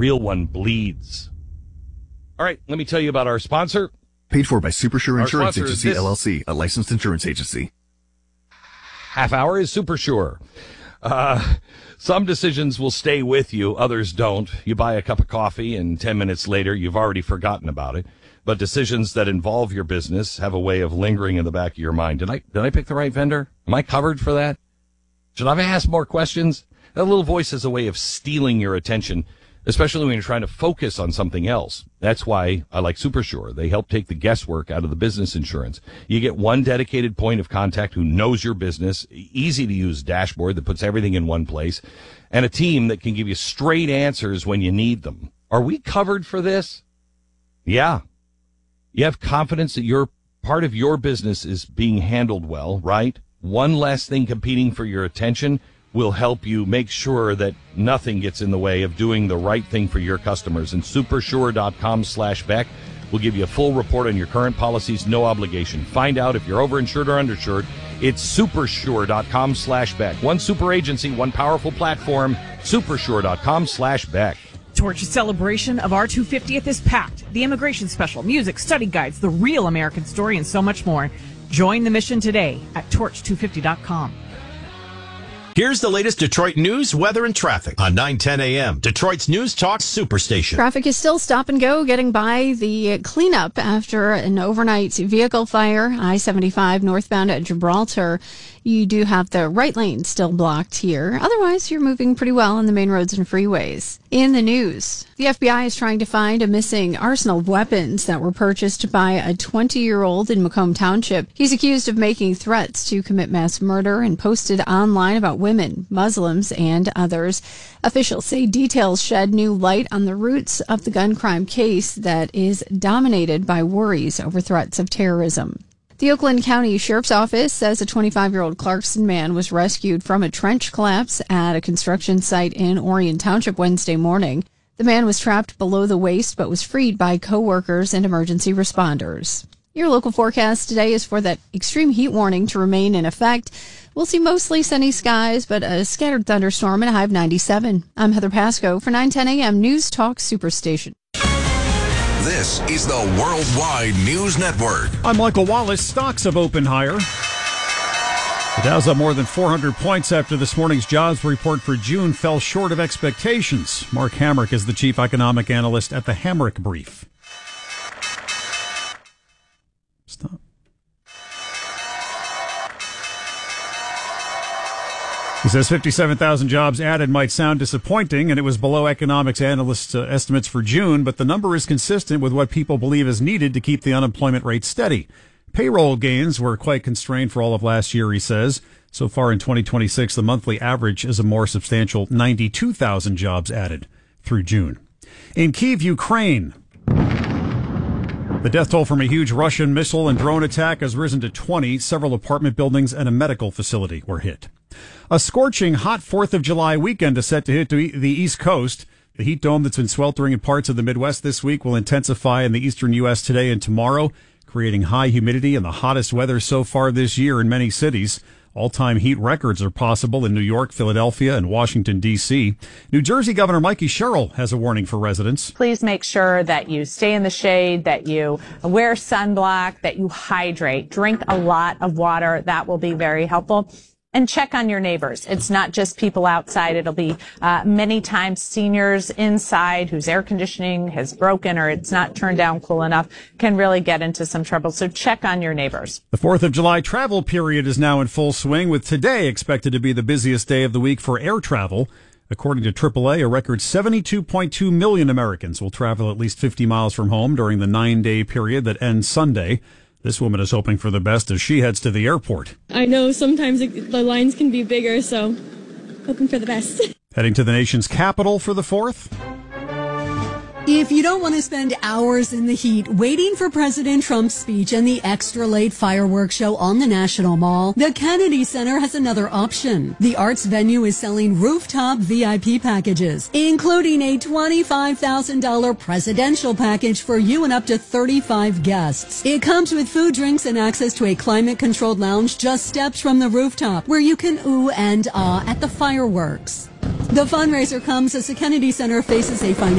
real one bleeds. All right, let me tell you about our sponsor. Paid for by Supersure Our Insurance sponsor is Agency, this. LLC, a licensed insurance agency. Half hour is Supersure. Some decisions will stay with you, others don't. You buy a cup of coffee and 10 minutes later you've already forgotten about it. But decisions that involve your business have a way of lingering in the back of your mind. Did I pick the right vendor? Am I covered for that? Should I ask more questions? That little voice has a way of stealing your attention, especially when you're trying to focus on something else. That's why I like Supersure. They help take the guesswork out of the business insurance. You get one dedicated point of contact who knows your business, easy to use dashboard that puts everything in one place, and a team that can give you straight answers when you need them. Are we covered for this? Yeah. You have confidence that your part of your business is being handled well, right? One less thing competing for your attention will help you make sure that nothing gets in the way of doing the right thing for your customers. And supersure.com/Beck will give you a full report on your current policies, no obligation. Find out if you're overinsured or underinsured. It's supersure.com/Beck. One super agency, one powerful platform, supersure.com/Beck. Torch's celebration of our 250th is packed. The immigration special, music, study guides, the real American story, and so much more. Join the mission today at torch250.com. Here's the latest Detroit news, weather, and traffic on 9:10 a.m. Detroit's News Talk Superstation. Traffic is still stop and go, getting by the cleanup after an overnight vehicle fire. I-75 northbound at Gibraltar. You do have the right lane still blocked here. Otherwise, you're moving pretty well on the main roads and freeways. In the news, the FBI is trying to find a missing arsenal of weapons that were purchased by a 20-year-old in Macomb Township. He's accused of making threats to commit mass murder and posted online about women, Muslims, and others. Officials say details shed new light on the roots of the gun crime case that is dominated by worries over threats of terrorism. The Oakland County Sheriff's Office says a 25-year-old Clarkson man was rescued from a trench collapse at a construction site in Orion Township Wednesday morning. The man was trapped below the waist but was freed by co-workers and emergency responders. Your local forecast today is for that extreme heat warning to remain in effect. We'll see mostly sunny skies, but a scattered thunderstorm and a high of 97. I'm Heather Pasco for 9:10 a.m. News Talk Superstation. This is the Worldwide News Network. I'm Michael Wallace. Stocks have opened higher. The Dow's up more than 400 points after this morning's jobs report for June fell short of expectations. Mark Hamrick is the chief economic analyst at the Hamrick Brief. Stop. He says 57,000 jobs added might sound disappointing, and it was below economics analysts' estimates for June, but the number is consistent with what people believe is needed to keep the unemployment rate steady. Payroll gains were quite constrained for all of last year, he says. So far in 2026, the monthly average is a more substantial 92,000 jobs added through June. In Kyiv, Ukraine, the death toll from a huge Russian missile and drone attack has risen to 20. Several apartment buildings and a medical facility were hit. A scorching hot 4th of July weekend is set to hit the East Coast. The heat dome that's been sweltering in parts of the Midwest this week will intensify in the eastern U.S. today and tomorrow, creating high humidity and the hottest weather so far this year in many cities. All-time heat records are possible in New York, Philadelphia, and Washington, D.C. New Jersey Governor Mikey Sherrill has a warning for residents. Please make sure that you stay in the shade, that you wear sunblock, that you hydrate. Drink a lot of water. That will be very helpful. And check on your neighbors. It's not just people outside. It'll be many times seniors inside whose air conditioning has broken or it's not turned down cool enough can really get into some trouble. So check on your neighbors. The 4th of July travel period is now in full swing, with today expected to be the busiest day of the week for air travel. According to AAA, a record 72.2 million Americans will travel at least 50 miles from home during the 9-day period that ends Sunday. This woman is hoping for the best as she heads to the airport. I know sometimes the lines can be bigger, so hoping for the best. Heading to the nation's capital for the 4th. If you don't want to spend hours in the heat waiting for President Trump's speech and the extra late fireworks show on the National Mall, the Kennedy Center has another option. The arts venue is selling rooftop VIP packages, including a $25,000 presidential package for you and up to 35 guests. It comes with food, drinks, and access to a climate-controlled lounge just steps from the rooftop, where you can ooh and ah at the fireworks. The fundraiser comes as the Kennedy Center faces a financial